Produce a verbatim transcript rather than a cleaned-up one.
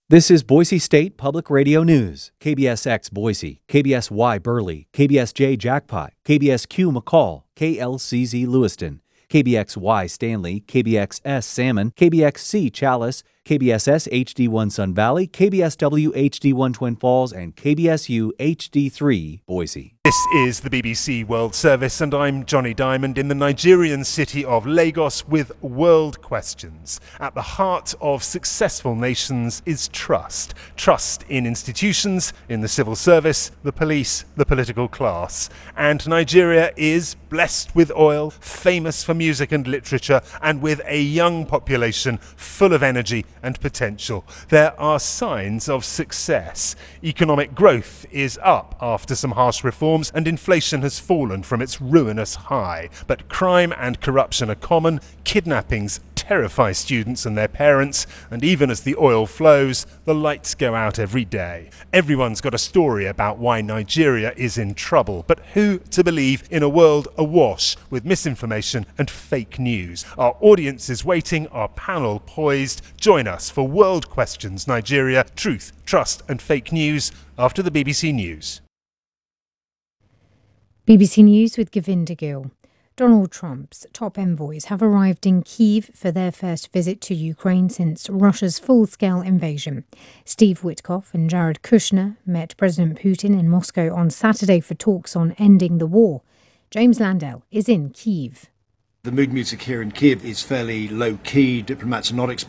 This is Boise State Public Radio News. K B S X Boise, K B S Y Burley, K B S J Jackpot, K B S Q McCall, K L C Z Lewiston, K B X Y Stanley, K B X S Salmon, K B X C Chalice, K B S S H D one Sun Valley, K B S W H D one Twin Falls, and K B S U H D three Boise. This is the B B C World Service, and I'm Johnny Diamond in the Nigerian city of Lagos with World Questions. At the heart of successful nations is trust. Trust in institutions, in the civil service, the police, the political class. And Nigeria is blessed with oil, famous for music and literature, and with a young population full of energy and potential. There are signs of success. Economic growth is up after some harsh reforms, and inflation has fallen from its ruinous high. But crime and corruption are common, kidnappings terrify students and their parents, and even as the oil flows, the lights go out every day. Everyone's got a story about why Nigeria is in trouble, but who to believe in a world awash with misinformation and fake news? Our audience is waiting, our panel poised. Join us for World Questions Nigeria, Truth, Trust and Fake News after the B B C News. B B C News with Govinda Gill. Donald Trump's top envoys have arrived in Kyiv for their first visit to Ukraine since Russia's full-scale invasion. Steve Witkoff and Jared Kushner met President Putin in Moscow on Saturday for talks on ending the war. James Landell is in Kyiv. The mood music here in Kyiv is fairly low-key. Diplomats are not expecting